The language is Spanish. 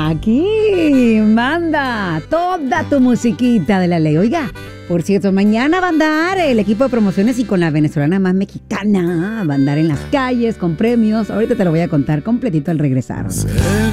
Aquí manda toda tu musiquita de la ley. Oiga, por cierto, mañana va a andar el equipo de promociones y con la venezolana más mexicana. Va a andar en las calles con premios. Ahorita te lo voy a contar completito al regresar.